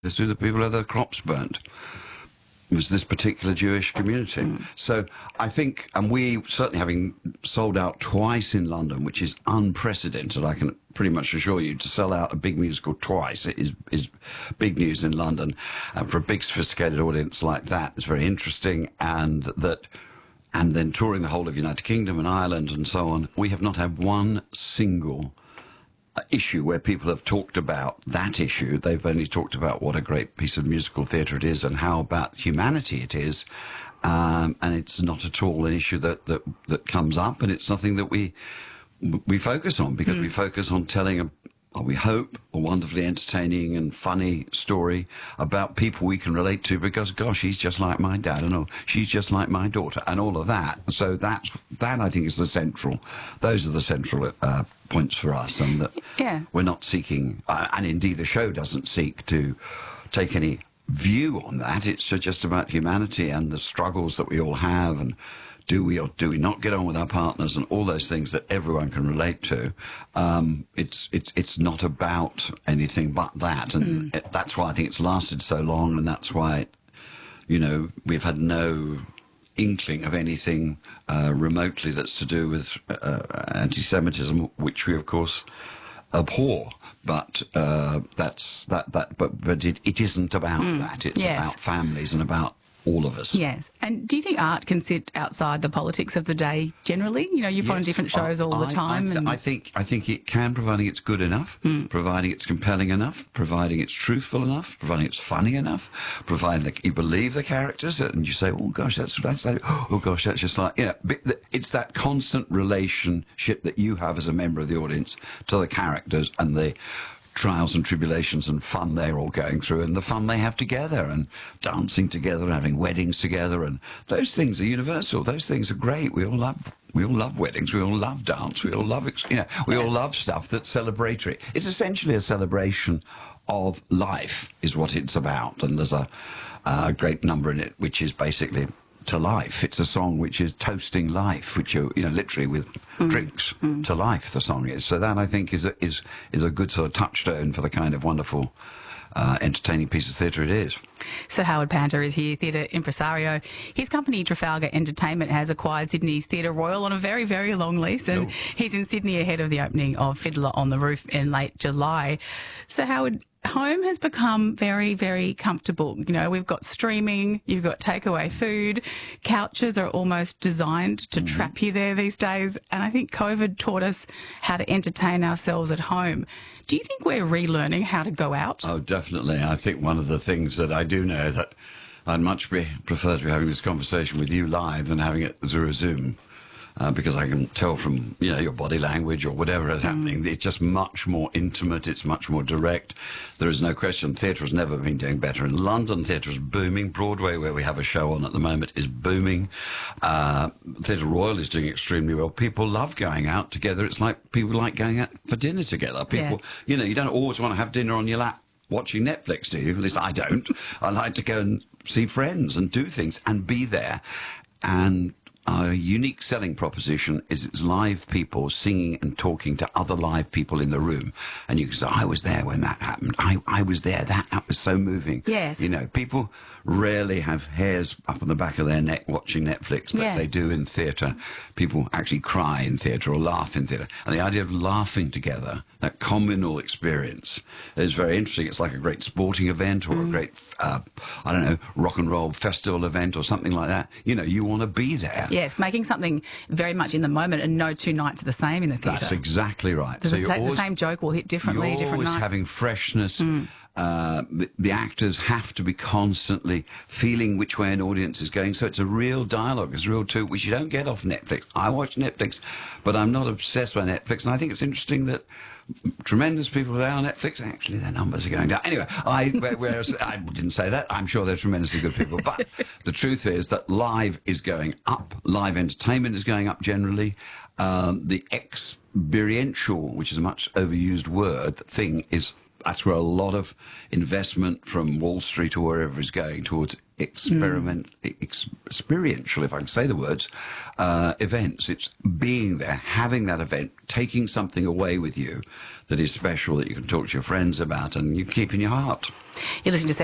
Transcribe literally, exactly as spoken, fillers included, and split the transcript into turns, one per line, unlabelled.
This is the people who have their crops burnt. It was this particular Jewish community. Mm. So I think, and we certainly having sold out twice in London, which is unprecedented, I can pretty much assure you, to sell out a big musical twice it is, is big news in London. And for a big sophisticated audience like that, it's very interesting. And that, and then touring the whole of United Kingdom and Ireland and so on, we have not had one single issue where people have talked about that issue. They've only talked about what a great piece of musical theatre it is and how about humanity it is. Um, and it's not at all an issue that, that, that comes up, and it's something that we we focus on because mm. we focus on telling a, we hope, a wonderfully entertaining and funny story about people we can relate to because, gosh, he's just like my dad, and oh, she's just like my daughter, and all of that. So that's, that I think is the central, those are the central uh, points for us, and that
yeah.
we're not seeking, uh, and indeed the show doesn't seek to take any view on that. It's just about humanity and the struggles that we all have, and do we or do we not get on with our partners, and all those things that everyone can relate to. Um, it's it's it's not about anything but that, and mm. it, that's why I think it's lasted so long, and that's why, you know, we've had no inkling of anything uh, remotely that's to do with uh, anti-Semitism, which we of course abhor. But uh, that's that that. But but it, it isn't about mm. that. It's
yes.
about families and about all of us.
Yes. And do you think art can sit outside the politics of the day generally? You know, you put on
Yes,
different shows all
I,
the time.
I, th
and
I think I think it can, providing it's good enough, mm. providing it's compelling enough, providing it's truthful enough, providing it's funny enough, providing that you believe the characters, and you say, oh gosh, that's that's like, oh gosh, that's just like, you know, it's that constant relationship that you have as a member of the audience to the characters and the trials and tribulations and fun they're all going through, and the fun they have together, and dancing together, and having weddings together, and those things are universal. Those things are great. We all love, we all love weddings. We all love dance. We all love, you know, we all love stuff that's celebratory. It's essentially a celebration of life, is what it's about. And there's a, a great number in it which is basically to life. It's a song which is toasting life, which you you know literally with mm. drinks mm. to life. The song is so that I think is a, is is a good sort of touchstone for the kind of wonderful, uh, entertaining piece of theatre it is.
Sir Howard Panter is here, theatre impresario. His company Trafalgar Entertainment has acquired Sydney's Theatre Royal on a very, very long lease, and no. he's in Sydney ahead of the opening of Fiddler on the Roof in late July. So Howard, home has become very, very comfortable. You know, we've got streaming, you've got takeaway food, couches are almost designed to mm-hmm. trap you there these days, and I think COVID taught us how to entertain ourselves at home. Do you think we're relearning how to go out?
Oh, definitely. I think one of the things that I do know that I'd much be, prefer to be having this conversation with you live than having it through a Zoom. Uh, because I can tell from, you know, your body language or whatever is happening. Mm. It's just much more intimate. It's much more direct. There is no question. Theatre has never been doing better. In London, theatre is booming. Broadway, where we have a show on at the moment, is booming. Uh, Theatre Royal is doing extremely well. People love going out together. It's like people like going out for dinner together. People, yeah. you know, you don't always want to have dinner on your lap watching Netflix, do you? At least I don't. I like to go and see friends and do things and be there. And our unique selling proposition is it's live people singing and talking to other live people in the room. And you can say, I was there when that happened. I, I was there. That, that was so moving.
Yes.
You know, people rarely have hairs up on the back of their neck watching Netflix, but
yeah.
they do in theatre. People actually cry in theatre or laugh in theatre. And the idea of laughing together, that communal experience, is very interesting. It's like a great sporting event or mm. a great, uh, I don't know, rock and roll festival event or something like that. You know, you want to be there.
Yes, making something very much in the moment, and no two nights are the same in the theatre.
That's exactly right.
So
you're
the,
always,
the same joke will hit differently,
you're
different
always
nights.
having freshness.
Mm.
Uh, the, the actors have to be constantly feeling which way an audience is going. So it's a real dialogue, it's a real tool, which you don't get off Netflix. I watch Netflix, but I'm not obsessed by Netflix. And I think it's interesting that tremendous people who are on Netflix, actually their numbers are going down. Anyway, I, whereas I didn't say that. I'm sure they're tremendously good people. But the truth is that live is going up. Live entertainment is going up generally. Um, the experiential, which is a much overused word, thing is that's where a lot of investment from Wall Street or wherever is going towards experiment, mm. ex- experiential, if I can say the words, uh, events. It's being there, having that event, taking something away with you that is special that you can talk to your friends about and you keep in your heart.
You're listening to